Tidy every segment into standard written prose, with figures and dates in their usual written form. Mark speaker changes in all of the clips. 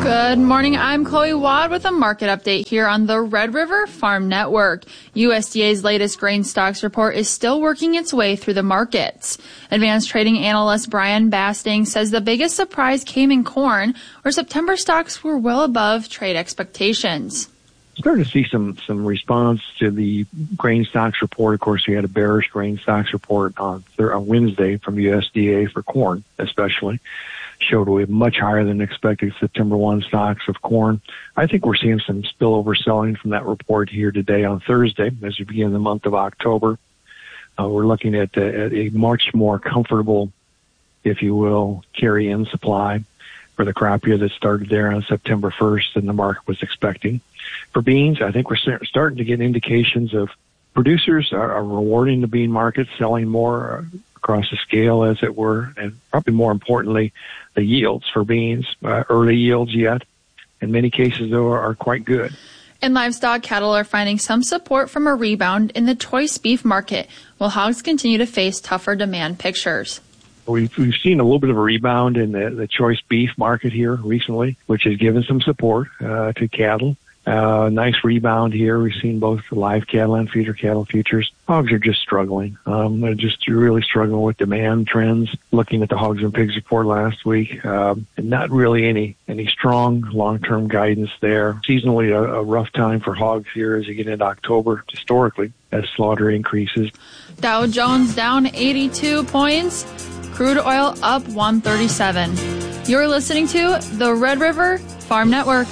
Speaker 1: Good morning. I'm Chloe Wadd with a market update here on the Red River Farm Network. USDA's latest grain stocks report is still working its way through the markets. Advanced trading analyst Brian Basting says the biggest surprise came in corn, where September stocks were well above trade expectations.
Speaker 2: Started to see some response to the grain stocks report. Of course, we had a bearish grain stocks report on Wednesday from USDA for corn, especially. Showed a much higher than expected September 1 stocks of corn. I think we're seeing some spillover selling from that report here today on Thursday as we begin the month of October. We're looking at a much more comfortable, if you will, carry-in supply for the crop year that started there on September 1st than the market was expecting. For beans, I think we're starting to get indications of producers are rewarding the bean market, selling more across the scale, as it were, and probably more importantly, the yields for beans, early yields yet, in many cases, though, are quite good.
Speaker 1: And livestock cattle are finding some support from a rebound in the choice beef market, while hogs continue to face tougher demand pictures.
Speaker 2: We've seen a little bit of a rebound in the choice beef market here recently, which has given some support to cattle. Nice rebound here. We've seen both the live cattle and feeder cattle futures. Hogs are just struggling. They're just really struggling with demand trends. Looking at the hogs and pigs report last week, and not really any strong long-term guidance there. Seasonally, a rough time for hogs here as you get into October, historically, as slaughter increases.
Speaker 1: Dow Jones down 82 points. Crude oil up 137. You're listening to the Red River Farm Network.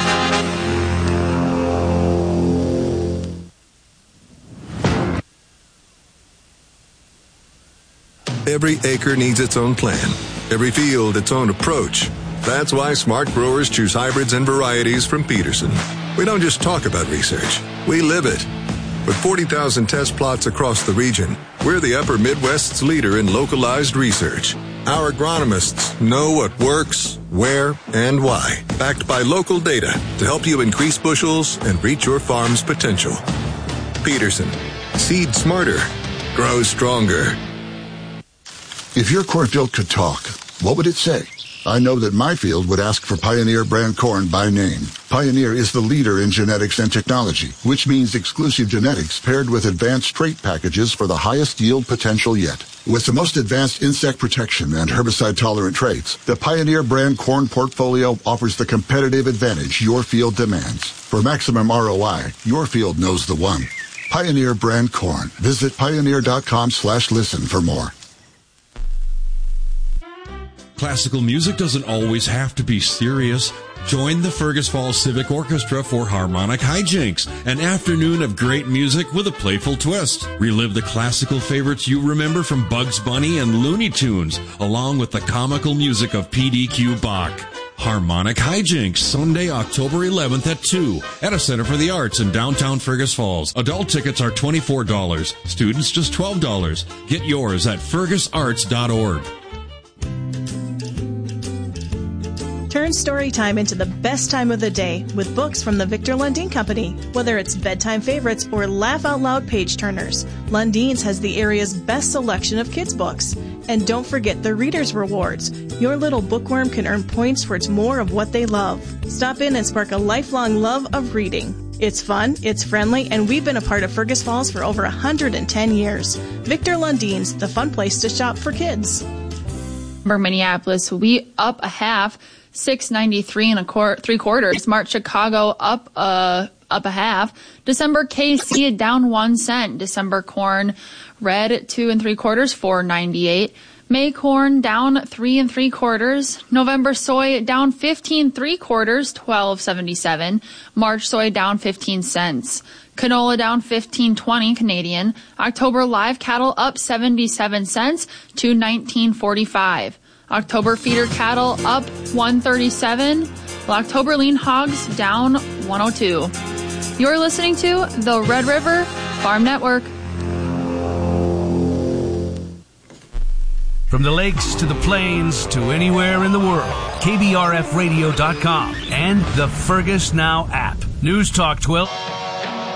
Speaker 3: Every acre needs its own plan, every field its own approach. That's why smart growers choose hybrids and varieties from Peterson. We don't just talk about research, we live it. With 40,000 test plots across the region, we're the Upper Midwest's leader in localized research. Our agronomists know what works, where, and why, backed by local data to help you increase bushels and reach your farm's potential. Peterson, seed smarter, grow stronger.
Speaker 4: If your cornfield could talk, what would it say? I know that my field would ask for Pioneer brand corn by name. Pioneer is the leader in genetics and technology, which means exclusive genetics paired with advanced trait packages for the highest yield potential yet. With the most advanced insect protection and herbicide-tolerant traits, the Pioneer brand corn portfolio offers the competitive advantage your field demands. For maximum ROI, your field knows the one. Pioneer brand corn. Visit pioneer.com/listen for more.
Speaker 5: Classical music doesn't always have to be serious. Join the Fergus Falls Civic Orchestra for Harmonic Hijinks, an afternoon of great music with a playful twist. Relive the classical favorites you remember from Bugs Bunny and Looney Tunes, along with the comical music of PDQ Bach. Harmonic Hijinks, Sunday, October 11th at 2 at a Center for the Arts in downtown Fergus Falls. Adult tickets are $24. Students just $12. Get yours at fergusarts.org.
Speaker 6: Turn story time into the best time of the day with books from the Victor Lundin Company. Whether it's bedtime favorites or laugh-out-loud page-turners, Lundin's has the area's best selection of kids' books. And don't forget the Reader's Rewards. Your little bookworm can earn points towards more of what they love. Stop in and spark a lifelong love of reading. It's fun, it's friendly, and we've been a part of Fergus Falls for over 110 years. Victor Lundin's, the fun place to shop for kids.
Speaker 1: Minneapolis, we up a half. 693 and 3 quarters. March Chicago up a half. December KC down 1 cent. December corn red 2 3 quarters, 4.98. May corn down 3 3 quarters. November soy down 15 3 quarters, 12.77. March soy down 15 cents. Canola down 15.20 Canadian. October live cattle up 77 cents to 19.45. October feeder cattle up 137. October lean hogs down 102. You're listening to the Red River Farm Network.
Speaker 7: From the lakes to the plains to anywhere in the world, KBRFradio.com and the Fergus Now app. News Talk 12.